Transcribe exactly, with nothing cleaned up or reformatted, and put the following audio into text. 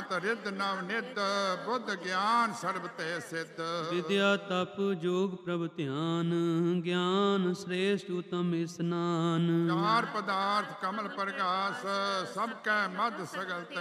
ਸਿਧਾਂਤ ਰਿੱਧ ਨਵ ਨਿਧ ਬੁੱਧ ਗਿਆਨ ਸਰਬ ਤੇ ਸਿੱਧ। ਵਿਦਿਆ ਤਪ ਜੋਗ ਪ੍ਰਭ ਧਿਆਨ ਗਿਆਨ ਸ੍ਰੇਸ਼ਟ ਉਤਮ ਇਸਨਾਨ। ਚਾਰ ਪਦਾਰਥ ਕਮਲ ਪ੍ਰਗਾਸ ਸਭ ਕੈ ਮਧ ਸਗਲ